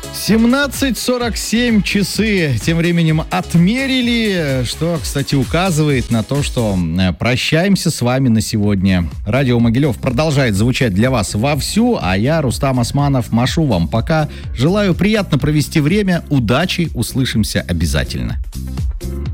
17:47 часы тем временем отмерили, что, кстати, указывает на то, что прощаемся с вами на сегодня. Радио Могилев продолжает звучать для вас вовсю, а я, Рустам Османов, машу вам пока. Желаю приятно провести время, удачи, услышимся обязательно.